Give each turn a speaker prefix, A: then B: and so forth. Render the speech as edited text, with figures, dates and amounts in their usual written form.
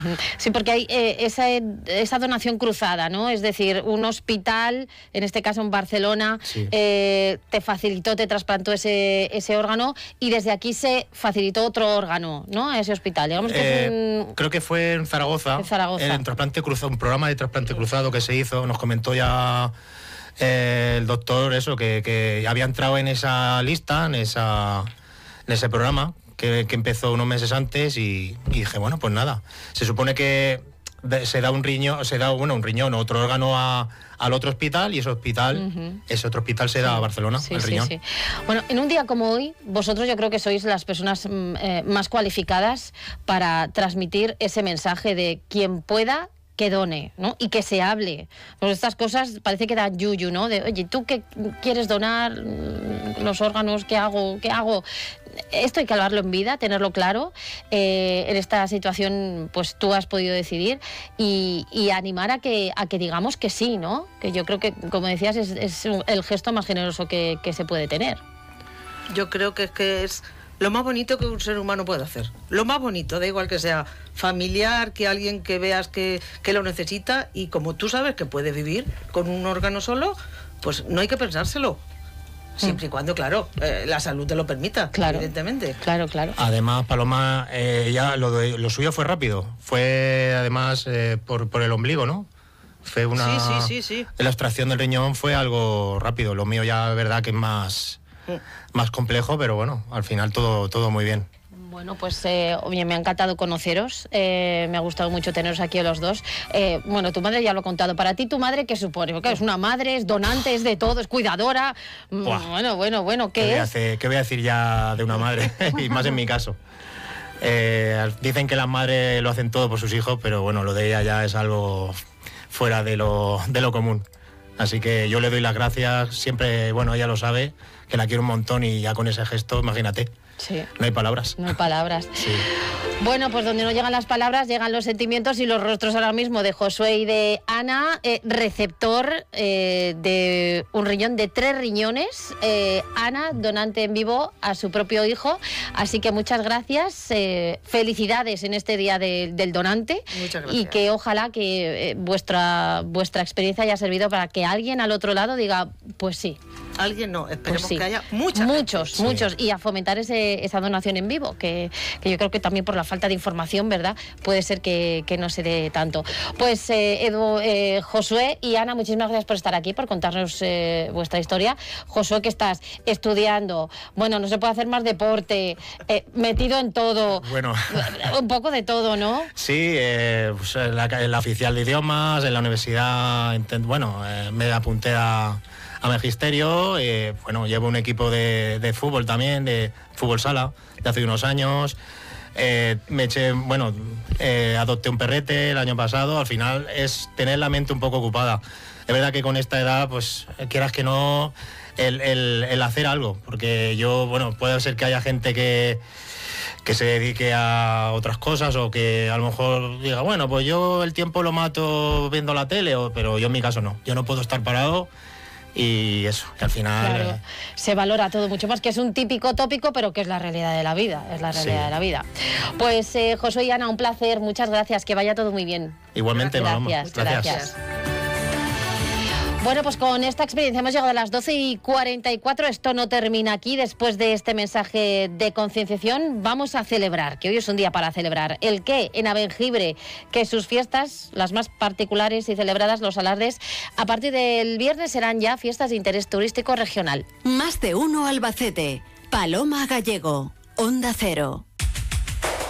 A: Sí, porque hay esa donación cruzada, ¿no? Es decir, un hospital, en este caso en Barcelona,
B: sí.
A: Te facilitó, te trasplantó ese órgano y desde aquí se facilitó otro órgano, ¿no? A ese hospital. Digamos que
B: creo que fue en Zaragoza.
A: En Zaragoza.
B: En trasplante cruzado, un programa de trasplante cruzado que se hizo, nos comentó ya el doctor eso, que había entrado en esa lista, en ese programa. Que empezó unos meses antes y dije, bueno, pues nada. Se supone que se da un riñón, otro órgano al otro hospital y ese otro hospital se da a Barcelona, el riñón.
A: Sí. Bueno, en un día como hoy, vosotros yo creo que sois las personas más cualificadas para transmitir ese mensaje de quien pueda que done, ¿no? Y que se hable. Pues estas cosas parece que dan yuyu, ¿no? De, oye, ¿tú qué quieres donar los órganos? ¿Qué hago? Esto hay que hablarlo en vida, tenerlo claro. En esta situación, pues tú has podido decidir y animar a que digamos que sí, ¿no? Que yo creo que, como decías, es el gesto más generoso que se puede tener.
C: Yo creo que es lo más bonito que un ser humano puede hacer. Lo más bonito, da igual que sea familiar, que alguien que veas que lo necesita y como tú sabes que puede vivir con un órgano solo, pues no hay que pensárselo. Siempre y cuando, claro, la salud te lo permita, claro, evidentemente.
A: Claro.
B: Además, Paloma, ya lo suyo fue rápido. Fue, además, por el ombligo, ¿no? Fue una...
C: Sí.
B: La extracción del riñón fue algo rápido. Lo mío ya, verdad, que es más complejo, pero bueno, al final todo muy bien.
A: Bueno, pues oye, me ha encantado conoceros, me ha gustado mucho teneros aquí a los dos. Bueno, tu madre ya lo ha contado. Para ti, ¿tu madre qué supone? Porque es una madre, es donante, es de todo, es cuidadora. Bueno, ¿qué es?
B: ¿Qué voy a decir ya de una madre? Y más en mi caso. Dicen que las madres lo hacen todo por sus hijos, pero bueno, lo de ella ya es algo fuera de lo común. Así que yo le doy las gracias, siempre, bueno, ella lo sabe, que la quiero un montón y ya con ese gesto, imagínate.
A: Sí.
B: No hay palabras.
A: No hay palabras.
B: Sí.
A: Bueno, pues donde no llegan las palabras, llegan los sentimientos y los rostros ahora mismo de Josué y de Ana, receptor de un riñón, de 3 riñones. Ana, donante en vivo a su propio hijo. Así que muchas gracias. Felicidades en este día del donante.
C: Muchas gracias.
A: Y que ojalá que vuestra experiencia haya servido para que alguien al otro lado diga, pues sí.
C: Alguien no, esperemos
A: Pues sí.
C: que haya muchos.
A: Y a fomentar esa donación en vivo, que yo creo que también por la falta de información, ¿verdad? Puede ser que no se dé tanto. Pues Josué y Ana, muchísimas gracias por estar aquí, por contarnos vuestra historia. Josué, que estás estudiando, bueno, no se puede hacer más deporte, metido en todo.
B: Bueno.
A: Un poco de todo, ¿no?
B: Sí, pues en la oficial de idiomas, en la universidad, me apunté a magisterio, bueno, llevo un equipo de fútbol también, de fútbol sala, de hace unos años. Adopté un perrete el año pasado. Al final es tener la mente un poco ocupada. Es verdad que con esta edad, pues quieras que no, el hacer algo, porque puede ser que haya gente que se dedique a otras cosas o que a lo mejor diga, bueno, pues yo el tiempo lo mato viendo la tele, pero yo en mi caso no. Yo no puedo estar parado. Y eso, que al final...
A: Claro, se valora todo mucho más, que es un típico tópico, pero que es la realidad de la vida, de la vida. Pues Josué y Ana, un placer, muchas gracias, que vaya todo muy bien.
B: Igualmente,
A: Gracias. Bueno, pues con esta experiencia hemos llegado a las 12:44. Esto no termina aquí. Después de este mensaje de concienciación, vamos a celebrar, que hoy es un día para celebrar. ¿El qué? En Abengibre, que sus fiestas, las más particulares y celebradas, los alardes, a partir del viernes serán ya fiestas de interés turístico regional.
D: Más de uno Albacete. Paloma Gallego, Onda Cero.